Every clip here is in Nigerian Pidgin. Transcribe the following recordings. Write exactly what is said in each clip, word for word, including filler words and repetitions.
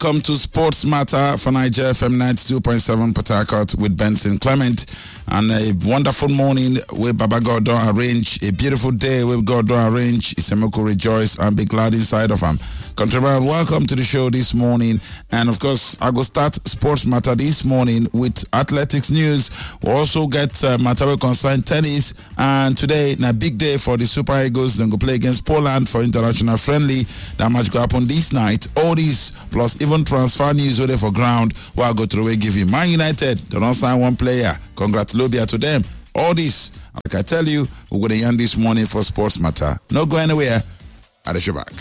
Welcome to Sports Matter for Niger F M ninety-two point seven Port Harcourt with Benson Clement. And a wonderful morning with Baba God don't arrange. A beautiful day with God don't arrange. Isemoko rejoice and be glad inside of him. Countryman, welcome to the show this morning. And of course, I will start Sports Matter this morning with athletics news. We'll also get uh, matter will concern tennis. And today, a big day for the Super Eagles. Then go play against Poland for international friendly. That match go happen this night. All these plus even transfer news over for ground. Where I go through and give you Man United. They don't sign one player. Congratulations to them. All this, like I tell you, we're going to yarn this morning for Sports Matter. Not go anywhere. At the show back.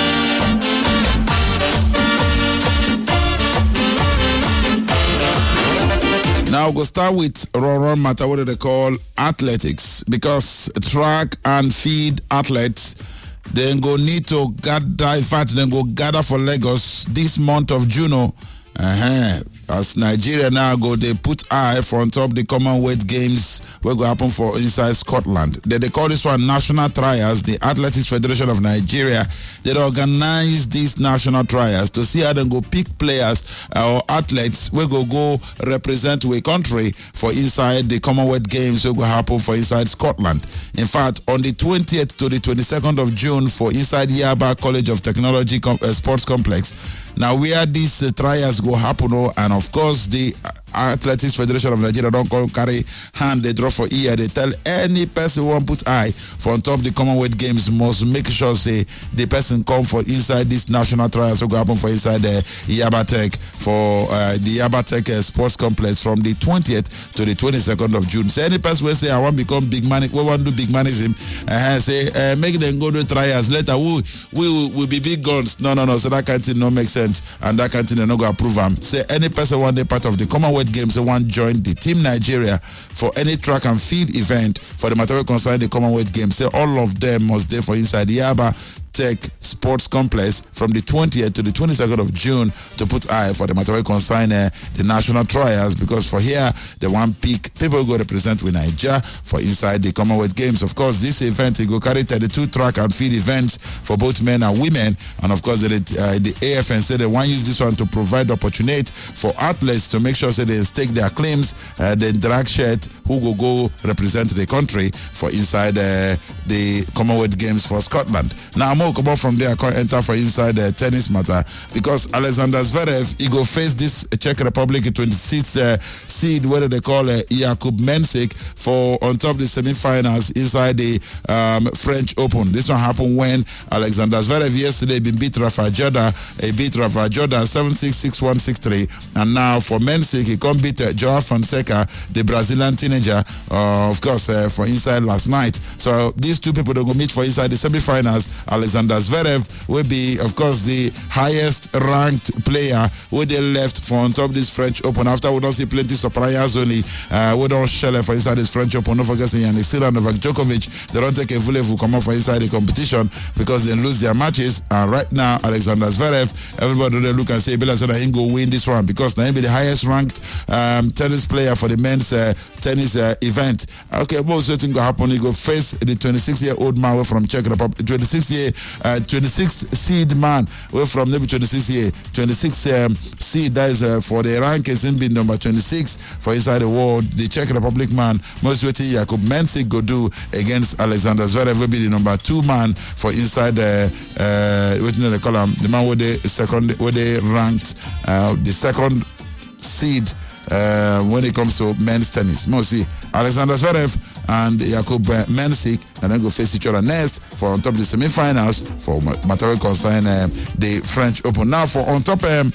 Now we'll start with run matter, what do they call athletics? Because track and field athletes, then go need to divert, then go gather for Lagos this month of June. Uh-huh. As Nigeria now go, they put eye for on top the Commonwealth Games where go happen for inside Scotland. They, they call this one national trials. The Athletics Federation of Nigeria, they organize these national trials to see how they go pick players uh, or athletes where go go represent a country for inside the Commonwealth Games where go happen for inside Scotland. In fact, on the twentieth to the twenty-second of June for inside Yaba College of Technology Com- uh, Sports Complex. Now where these uh, trials go happen, oh, and of course the Athletics Federation of Nigeria don't call carry hand, they draw for ear. They tell any person who want put eye for on top the Commonwealth Games must make sure say the person come for inside this national trials who go happen for inside the Yaba Tech for uh, the Yaba Tech uh, Sports Complex from the twentieth to the twenty-second of June. So any person will say I want to become big man, we want to do big manism, uh, say uh, make them go to trials later. We we will be big guns. No no no. So that kind of thing no make sense, and that kind of thing they not go approve them. Say any person want to be part of the Commonwealth Games, they want to join the Team Nigeria for any track and field event for the material concern the Commonwealth Games. Say all of them must there for inside the Yaba Tech Sports Complex from the twentieth to the twenty-second of June to put eye for the material concern uh, the national trials, because for here they want pick people who go represent with Nigeria for inside the Commonwealth Games. Of course, this event it go carry thirty-two track and field events for both men and women, and of course the, uh, the A F N say they want to use this one to provide opportunity for athletes to make sure so they stake their claims, uh, then drag shirt who go go represent the country for inside uh, the Commonwealth Games for Scotland. Now more come out from there, I can enter for inside the uh, tennis matter, because Alexander Zverev he go face this Czech Republic twenty-sixth uh, seed, whether they call uh, Jakub Mensik for on top the semi-finals inside the um, French Open. This one happened when Alexander Zverev yesterday been beat Rafa Jordan, he beat Rafa Jordan seven six, six one, six three, and now for Mensik he come beat uh, Joao Fonseca, the Brazilian teenager, uh, of course uh, for inside last night. So these two people they go meet for inside the semi-finals. Alexander Zverev will be, of course, the highest ranked player who they left for on top this French Open. After we don't see plenty surprises only, uh, we don't shell for inside this French Open. Don't forget Yannick Sinner, Novak Djokovic, they don't take a full come up for inside the competition because they lose their matches. And right now, Alexander Zverev, everybody they look and say, Bella said that he go win this one because now he be the highest ranked um, tennis player for the men's uh, tennis uh, event. Okay, most waiting to happen. He go face the twenty-six year old man from Czech Republic, twenty-six year Uh, twenty-six seed man, we're from maybe twenty-six year, twenty-six um, seed that is uh, for the rankings in being number twenty-six for inside the world. The Czech Republic man, most waiting Jakub Mensik go do against Alexander Zverev will be the number two man for inside the uh, waiting in the column, the man with the second, where they ranked uh, the second seed. Uh, when it comes to men's tennis, mostly Alexander Zverev and Jakub Mensik, and then go face each other next for on top of the semi-finals for material concern uh, the French Open. Now for on top um,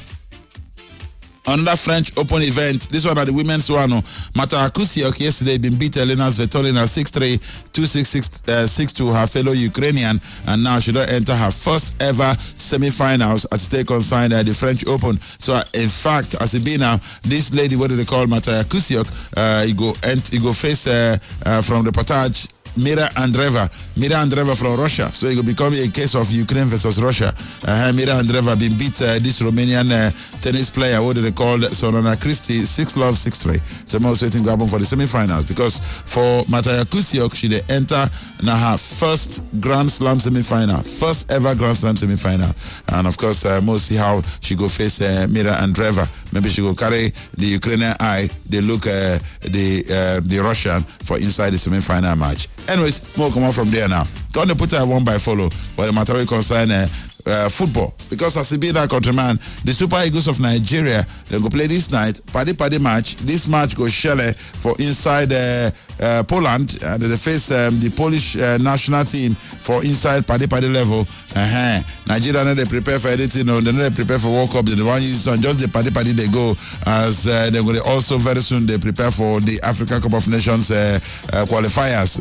another French Open event, this one at the women's one. Mata Akusiok yesterday been beat Elena Svitolina six three, two six, six two, her fellow Ukrainian, and now she don't enter her first ever semi-finals as they concern uh, the French Open. So uh, in fact, as it be now, this lady, what do they call Mata Akusiok, uh, he go and he go face uh, uh, from the Portage Mira Andreeva. Mira Andreeva from Russia. So it will become a case of Ukraine versus Russia. Uh, Mira Andreeva been beat uh, this Romanian uh, tennis player, what do they call Sorana Christie, six love, six three. So I'm also waiting to happen for the semi-finals because for Matija Kusiok, she they enter now her first Grand Slam semi-final, first ever Grand Slam semi-final. And of course, uh, we'll see how she go face uh, Mira Andreeva. Maybe she go carry the Ukrainian eye, they look uh, the uh, the Russian for inside the semi-final match. Anyways, more come on from there now. Gonna put her one by follow for the matter we concern uh, uh, football. Because as a be that countryman, the Super Eagles of Nigeria, they go play this night, paddy paddy match. This match go shell for inside uh, uh, Poland, and they face um, the Polish uh, national team for inside paddy paddy level. Uh-huh. Nigeria no they prepare for anything, no, they no they prepare for World Cup. They want use on just the paddy paddy they go as uh, they're going to also very soon they prepare for the Africa Cup of Nations uh, uh, qualifiers.